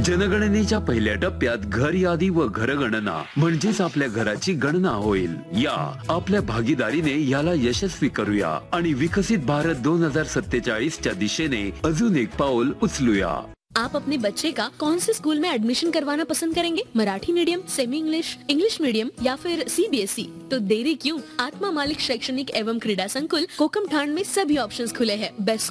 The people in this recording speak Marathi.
जनगणनेच्या पहिल्या टप्प्यात घर यादी व घरगणना म्हणजेच आपल्या घराची गणना होईल. या आपल्या भागीदारीने याला यशस्वी करूया आणि विकसित भारत 2047 च्या दिशेने अजून एक पाऊल उचलूया. आप अपने बच्चे का कौन से स्कूल में एडमिशन करवाना पसंद करेंगे? Marathi medium, semi English, English medium या फिर CBSE? तो देरी क्यों? आत्मा मालिक शैक्षणिक एवं क्रीड़ा संकुल कोकम ठाण में सभी ऑप्शंस खुले हैं. बेस्ट